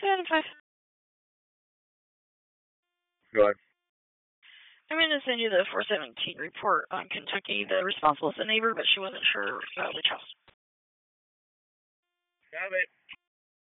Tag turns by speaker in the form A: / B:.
A: Go ahead.
B: I'm going to send you the 417 report on Kentucky. The responsible is the neighbor, but she wasn't sure which house.
A: Got it.